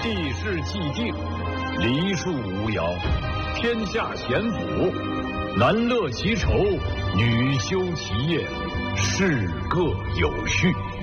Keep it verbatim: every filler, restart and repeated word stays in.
地势既定，梨树无摇，天下咸府，男乐其愁，女休其业，事各有序。